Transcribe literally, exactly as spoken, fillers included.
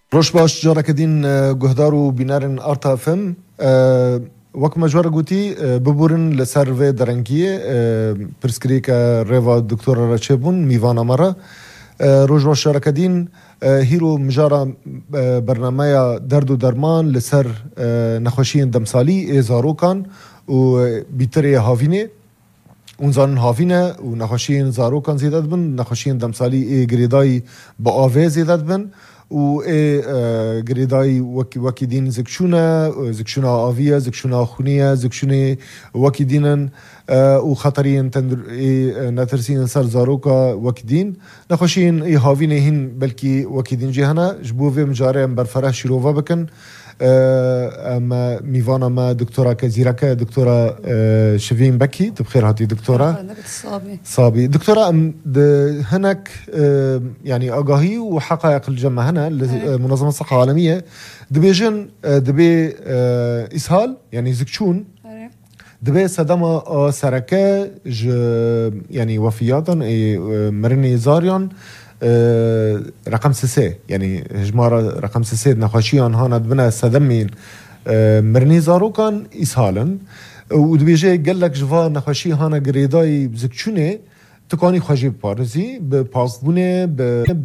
روش باش جارة كدين جهدارو بينارن ارتا فم وك مجوار قوتي ببورن لسر في درنكية برسكريكا ريفا دكتورة راتشيبون ميفانا مرة روش باش جارة كدين هيرو مجارة برنامج درد و درمان لسر نخوشين دمسالي اي زاروكان و بيتري هافيني اونزان هافينه و نخوشين زاروكان زيادت بن نخوشين دمسالي اي جريداي بآوه زيادت بن و اي جريداي وكي وكي دين زكشونا زكشونا آوية زكشونا خونية زكشوني وكي دينن و خطرين تندر اي نترسين سر زاروكا وكي دين نخوشين اي هافينه هين بلكي وكي دين جهنا جبوه مجاري برفره شروفا بكن اما ميفانا ما دكتورة كزيركة دكتورة شفين بكي تبخير هاتي دكتورة صابي صابي دكتورة هناك يعني أقاهي وحقائق الجمع هنا منظمة الصحة العالمية دبيجن دبي إسهال يعني زكشون دبي صدمة سركة يعني وفياتا مرني زاريان أه رقم سسي يعني هجمارة رقم سسي نخوشيان هانا دبنا صدمين أه مرني زاروكان إسهالا ودبيجي قال لك جفا نخوشي هانا قريداي بزكشوني تكاني خوشي بارزي بباسبونه